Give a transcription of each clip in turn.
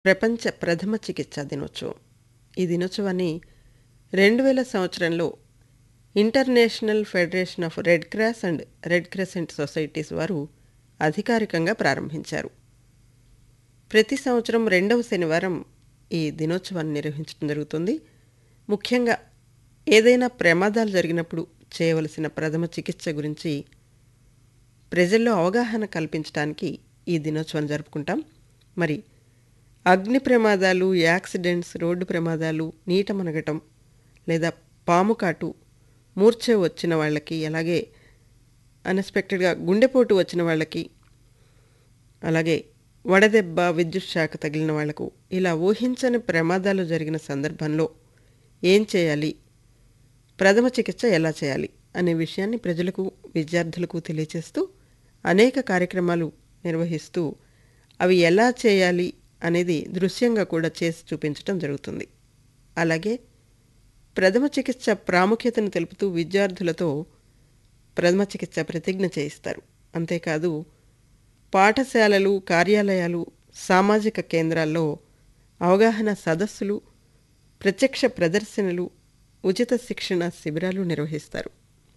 ప్రపంచ ప్రథమ చికిత్సా దినోత్సవం. ఈ దినోత్సవాన్ని 2000 సంవత్సరంలో international federation of red cross and red crescent societies వారు అధికారికంగా ప్రారంభించారు. ప్రతి సంవత్సరం 2వ శనివారం ఈ దినోత్సవాన్ని నిర్వహించడం జరుగుతుంది. ముఖ్యంగా ఏదైనా ప్రమాదాలు జరిగినప్పుడు చేయవలసిన ప్రథమ చికిత్స గురించి ప్రజల్లో అవగాహన కల్పించడానికి ఈ దినోత్సవాన్ని జరుపుకుంటాం. మరి అగ్ని ప్రమాదాలు, యాక్సిడెంట్స్, రోడ్డు ప్రమాదాలు, నీట మునగటం లేదా పాము కాటు, మూర్ఛ వచ్చిన వాళ్ళకి, అలాగే అన్ఎక్స్పెక్టెడ్గా గుండెపోటు వచ్చిన వాళ్ళకి, అలాగే వడదెబ్బ, విద్యుత్ షాక్ తగిలిన వాళ్లకు, ఇలా ఊహించని ప్రమాదాలు జరిగిన సందర్భంలో ఏం చేయాలి, ప్రథమ చికిత్స ఎలా చేయాలి అనే విషయాన్ని ప్రజలకు, విద్యార్థులకు తెలియచేస్తూ అనేక కార్యక్రమాలు నిర్వహిస్తూ అవి ఎలా చేయాలి అనేది దృశ్యంగా కూడా చేసి చూపించడం జరుగుతుంది. అలాగే ప్రథమ చికిత్స ప్రాముఖ్యతను తెలుపుతూ విద్యార్థులతో ప్రథమ చికిత్స ప్రతిజ్ఞ చేయిస్తారు. అంతేకాదు పాఠశాలలు, కార్యాలయాలు, సామాజిక కేంద్రాల్లో అవగాహన సదస్సులు, ప్రత్యక్ష ప్రదర్శనలు, ఉచిత శిక్షణ శిబిరాలు నిర్వహిస్తారు.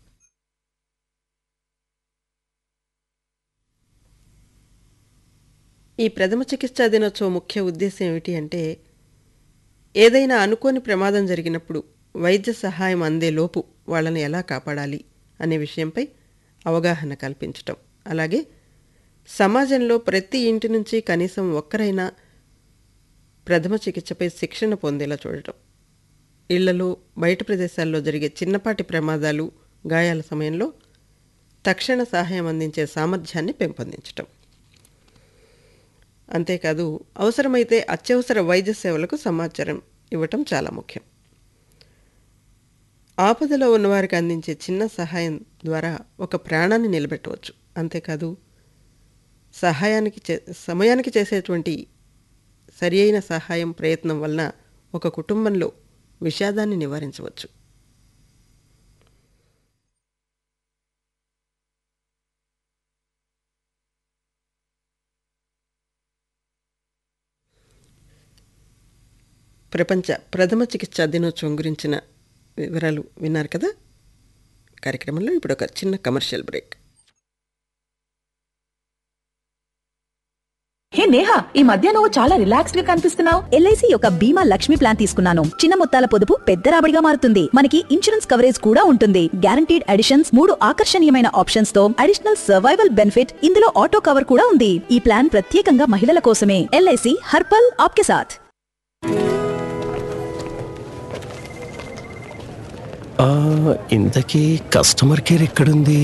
ఈ ప్రథమ చికిత్సా దినోత్సవం ముఖ్య ఉద్దేశం ఏమిటి అంటే, ఏదైనా అనుకోని ప్రమాదం జరిగినప్పుడు వైద్య సహాయం అందే లోపు వాళ్ళని ఎలా కాపాడాలి అనే విషయంపై అవగాహన కల్పించటం. అలాగే సమాజంలో ప్రతి ఇంటి నుంచి కనీసం ఒక్కరైనా ప్రథమ చికిత్సపై శిక్షణ పొందేలా చూడటం. ఇళ్లలో, బయట ప్రదేశాల్లో జరిగే చిన్నపాటి ప్రమాదాలు, గాయాల సమయంలో తక్షణ సహాయం అందించే సామర్థ్యాన్ని పెంపొందించటం. అంతేకాదు అవసరమైతే అత్యవసర వైద్య సేవలకు సమాచారం ఇవ్వటం చాలా ముఖ్యం. ఆపదలో ఉన్నవారికి అందించే చిన్న సహాయం ద్వారా ఒక ప్రాణాన్ని నిలబెట్టవచ్చు. అంతేకాదు సమయానికి చేసేటువంటి సరి అయిన సహాయం, ప్రయత్నం వలన ఒక కుటుంబంలో విషాదాన్ని నివారించవచ్చు. ప్రపంచ ప్రథమ చికిత్సా దినోత్సవం గురించిన వివరాలు విన్నారు కదా. కార్యక్రమంలో ఇప్పుడు ఒక చిన్న కమర్షియల్ బ్రేక్. హే నేహా, ఈ మధ్య నువ్వు చాలా రిలాక్స్డ్ గా కనిపిస్తున్నావు. ఎల్ఐసి యొక్క బీమా లక్ష్మి ప్లాన్ తీసుకున్నాను. చిన్న మొత్తాల పొదుపు పెద్ద రాబడిగా మారుతుంది. మనకి ఇన్సూరెన్స్ కవరేజ్ కూడా ఉంటుంది. గ్యారంటీడ్ అడిషన్స్, 3 ఆకర్షణీయమైన ఆప్షన్స్ తో అడిషనల్ సర్వైవల్ బెనిఫిట్, ఇందులో ఆటో కవర్ కూడా ఉంది. ఈ ప్లాన్ ప్రత్యేకంగా మహిళల కోసమే. ఎల్ఐసి హర్ పల్ ఆప్కే సాథ్. ఇంతకీ కస్టమర్ కేర్ ఎక్కడుంది?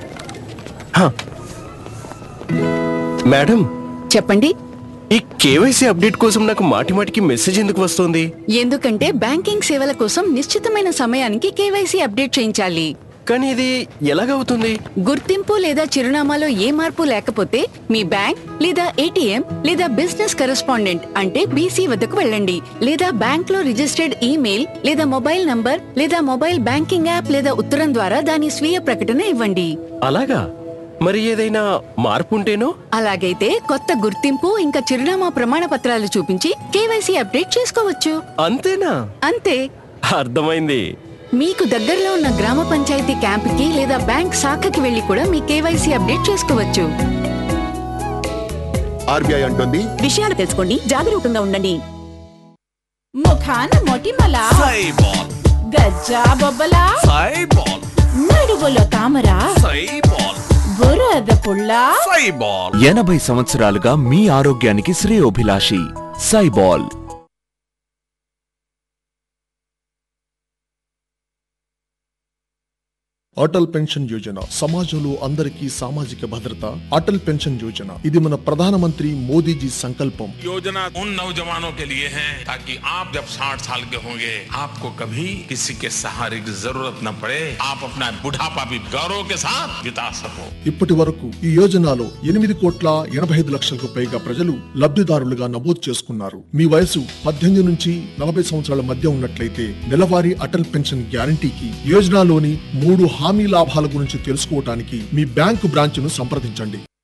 మేడం చెప్పండి. ఈ కేవైసీ అప్డేట్ కోసం నాకు మాటిమాటికి మెసేజ్ ఎందుకు వస్తుంది? ఎందుకంటే బ్యాంకింగ్ సేవల కోసం నిశ్చితమైన సమయానికి కేవైసీ అప్డేట్ చేయించాలి. కానీ ఇది ఎలాగవుతుంది? గుర్తింపు లేదా చిరునామాలో ఏ మార్పు లేకపోతే మీ బ్యాంక్ లేదా ఏటీఎం లేదా బిజినెస్ కరెస్పాండెంట్ అంటే బీసీ వద్దకు వెళ్ళండి. లేదా బ్యాంక్ లో రిజిస్టర్డ్ ఈమెయిల్ లేదా మొబైల్ నంబర్ లేదా మొబైల్ బ్యాంకింగ్ యాప్ లేదా ఉత్తరం ద్వారా దాని స్వీయ ప్రకటన ఇవ్వండి. అలాగా? మరి ఏదైనా మార్పు ఉంటేనో? అలాగైతే కొత్త గుర్తింపు ఇంకా చిరునామా ప్రమాణ పత్రాలు చూపించి కేవైసీ అప్డేట్ చేసుకోవచ్చు. అంతేనా? అంతే. అర్థమైంది. మీకు దగ్గరలో ఉన్న గ్రామ పంచాయతీ క్యాంపుకి లేదా బ్యాంక్ శాఖకి వెళ్లి కూడా మీ కేవైసీ అప్డేట్ చేసుకోవచ్చు. ఆర్బీఐ అంటుంది, విషయాలు తెలుసుకోండి, జాగరూకంగా ఉండండి. ముఖాన మొటిమల, సైబాల్, గజ్జా బొబ్బల, సైబాల్, నడువులో తామర, సైబాల్, బురద పుల్ల, సైబాల్. 80 సంవత్సరాలుగా మీ ఆరోగ్యానికి శ్రేయోభిలాషి సైబాల్. అటల్ పెన్షన్ యోజన సమాజంలో అందరికీ సామాజిక భద్రత. అటల్ పెన్షన్ యోజన ఇది మన ప్రధానమంత్రి మోదీజీ సంకల్పం. योजना उन नौजवानों के लिए है ताकि आप जब 60 साल के होंगे आपको कभी किसी के सहारे की जरूरत न पड़े. आप अपना बुढ़ापा भी गौरव के साथ बिता सको. ఇప్పటి వరకు ఈ యోజనలో 8,85,00,000కు పైగా ప్రజలు లబ్ధిదారులుగా నమోదు చేసుకున్నారు. మీ వయసు 18 నుంచి 40 సంవత్సరాల మధ్య ఉన్నట్లయితే నెలవారీ అటల్ పెన్షన్ గ్యారంటీకి యోజనలోని 3 హామీ లాభాల గురించి తెలుసుకోవడానికి మీ బ్యాంకు బ్రాంచ్ను సంప్రదించండి.